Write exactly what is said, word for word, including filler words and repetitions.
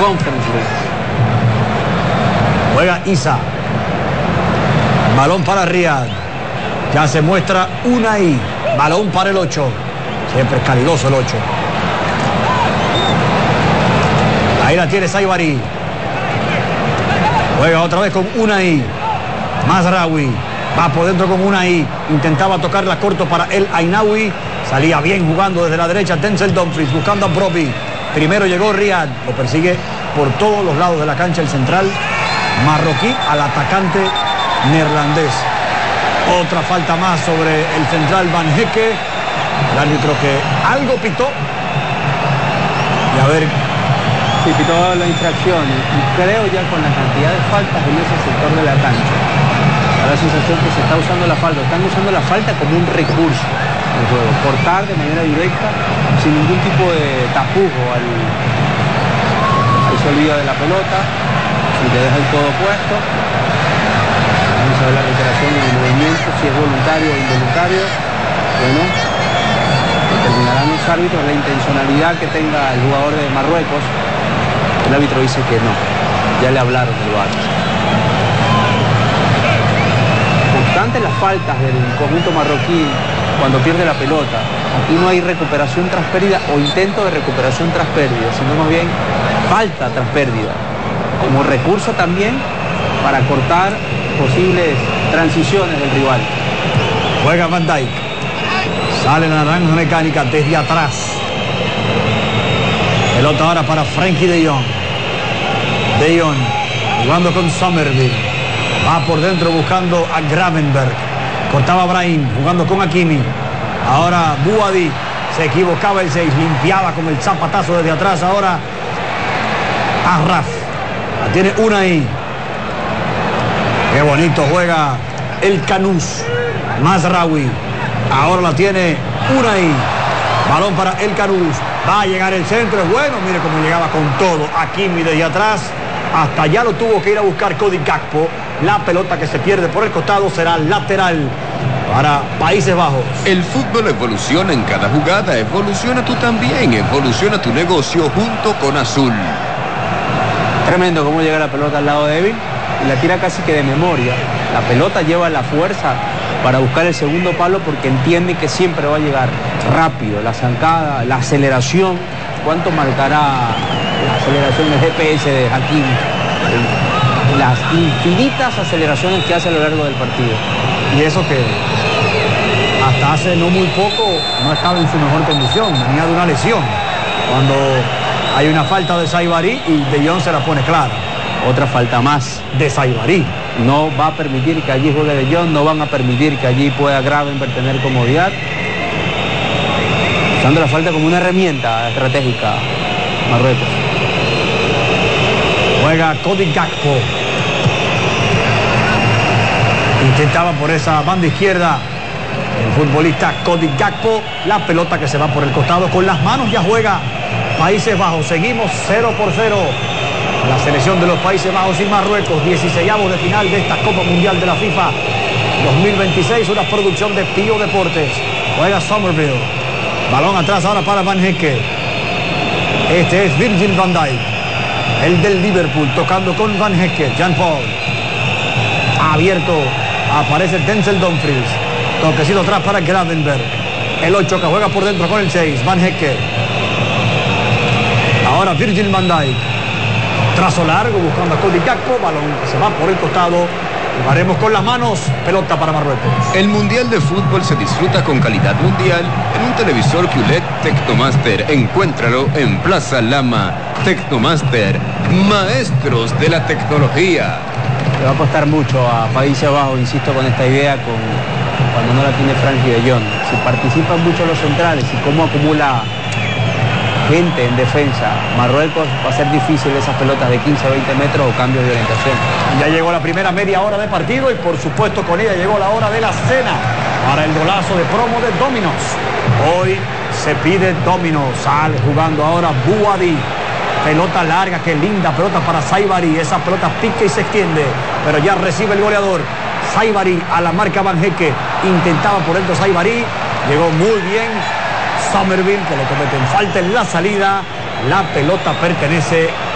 Conference League. Juega Isa. Balón para Riyad. Ya se muestra Unai. Balón para el ocho. Siempre es calidoso el ocho. Ahí la tiene Saibari. Juega otra vez con Unai. Mazraoui. Va por dentro con Unai. Intentaba tocarla corto para el Ainaoui. Salía bien jugando desde la derecha Denzel Dumfries buscando a Brobbey. Primero llegó Riyad. Lo persigue por todos los lados de la cancha el central marroquí al atacante neerlandés. Otra falta más sobre el central Van Hecke. El árbitro que algo pitó. Y a ver. Sí, pitó la infracción. Y creo ya con la cantidad de faltas en ese sector de la cancha, da la sensación que se está usando la falta. Están usando la falta como un recurso del juego. Cortar de manera directa, sin ningún tipo de tapujo al, al se olvida de la pelota. Y le deja el codo puesto. Vamos a ver la recuperación en el movimiento, si es voluntario o involuntario. Bueno, determinarán los árbitros la intencionalidad que tenga el jugador de Marruecos. El árbitro dice que no, ya le hablaron del V A R. Constantes las faltas del conjunto marroquí cuando pierde la pelota. Aquí no hay recuperación tras pérdida o intento de recuperación tras pérdida, sino más bien falta tras pérdida, como recurso también para cortar posibles transiciones del rival. Juega Van Dijk. Sale la naranja mecánica desde atrás. Pelota ahora para Frenkie de Jong. De Jong jugando con Somerville. Va por dentro buscando a Gravenberg. Cortaba Brahim jugando con Hakimi. Ahora Bouhaddi. Se equivocaba el seis. Limpiaba con el zapatazo desde atrás. Ahora Arraf. La tiene Unai. Qué bonito juega el Canús. Mazraoui. Ahora la tiene Unai. Balón para el Canús. Va a llegar el centro. Es bueno. Mire cómo llegaba con todo. Hakimi desde atrás. Hasta allá lo tuvo que ir a buscar Cody Gakpo. La pelota que se pierde por el costado será lateral para Países Bajos. El fútbol evoluciona en cada jugada. Evoluciona tú también. Evoluciona tu negocio junto con Azul. Tremendo cómo llega la pelota al lado de Evil. Y la tira casi que de memoria. La pelota lleva la fuerza para buscar el segundo palo porque entiende que siempre va a llegar rápido. La zancada, la aceleración. ¿Cuánto marcará la aceleración del G P S de Hakimi? Las infinitas aceleraciones que hace a lo largo del partido. Y eso que hasta hace no muy poco no estaba en su mejor condición. Venía de una lesión. Cuando hay una falta de Saibari y De Jong se la pone clara. Otra falta más de Saibari. No va a permitir que allí juegue De Jong, no van a permitir que allí pueda Gravenberg tener comodidad. Usando la falta como una herramienta estratégica Marruecos. Juega Cody Gakpo. Intentaba por esa banda izquierda el futbolista Cody Gakpo. La pelota que se va por el costado con las manos. Ya juega Países Bajos. Seguimos cero por cero. La selección de los Países Bajos y Marruecos, dieciseisavos de final de esta Copa Mundial de la FIFA dos mil veintiséis, una producción de Pío Deportes. Juega Somerville. Balón atrás ahora para Van Hecke. Este es Virgil van Dijk, el del Liverpool, tocando con Van Hecke. Jean Paul. Abierto. Aparece Denzel Dumfries. Toquecito atrás para Gravenberg. El ocho que juega por dentro con el seis. Van Hecke. Ahora Virgil van Dijk. Trazo largo buscando a Cody Gakpo. Balón que se va por el costado. Jugaremos con las manos. Pelota para Marruecos. El Mundial de Fútbol se disfruta con calidad mundial en un televisor Q L E D Tecnomaster. Encuéntralo en Plaza Lama. Tecnomaster, maestros de la tecnología. Le va a costar mucho a Países Bajos, insisto, con esta idea, con cuando no la tiene Frenkie de Jong. Si participan mucho los centrales y cómo acumula gente en defensa, Marruecos, va a ser difícil esas pelotas de quince a veinte metros o cambios de orientación. Ya llegó la primera media hora de partido y por supuesto con ella llegó la hora de la cena para el golazo de promo de Domino's. Hoy se pide Domino's. Sale jugando ahora Bouhaddi. Pelota larga, qué linda pelota para Saibari. Esa pelota pica y se extiende, pero ya recibe el goleador. Saibari a la marca Van Hecke. Intentaba por dentro Saibari. Llegó muy bien Somerville, que le cometen falta en la salida. La pelota pertenece